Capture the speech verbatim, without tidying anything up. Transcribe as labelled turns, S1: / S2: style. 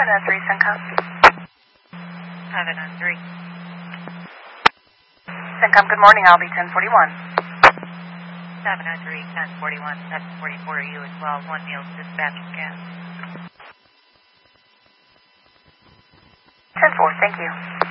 S1: seven oh three, CENTCOM.
S2: seven oh three.
S1: CENTCOM, good morning. I'll be ten forty-one.
S2: seven oh three, ten forty-one, seven forty-four are you as well. One Meals dispatch gas.
S1: ten four, thank you.